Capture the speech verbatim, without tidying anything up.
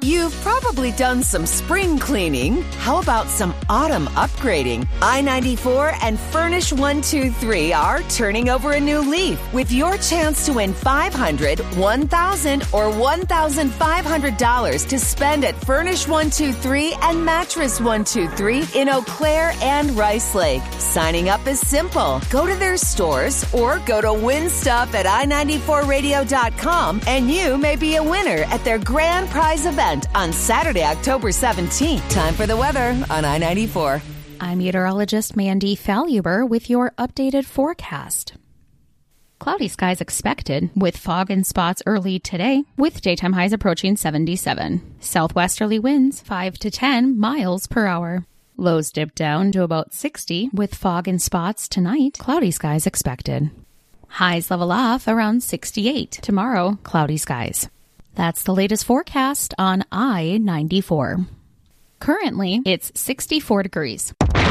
You've probably done some spring cleaning. How about some autumn upgrading? I ninety-four and Furnish one two three are turning over a new leaf with your chance to win five hundred dollars, one thousand dollars, or one thousand five hundred dollars to spend at Furnish one two three and Mattress one two three in Eau Claire and Rice Lake. Signing up is simple. Go to their stores or go to win stuff at i ninety-four radio dot com and you may be a winner at their grand prize event on Saturday, October seventeenth. Time for the weather on I ninety-four. I'm meteorologist Mandy Falluber with your updated forecast. Cloudy skies expected, with fog and spots early today, with daytime highs approaching seventy-seven. Southwesterly winds five to ten miles per hour. Lows dip down to about sixty, with fog and spots tonight. Cloudy skies expected. Highs level off around sixty-eight. Tomorrow, cloudy skies. That's the latest forecast on I ninety-four. Currently, it's sixty-four degrees.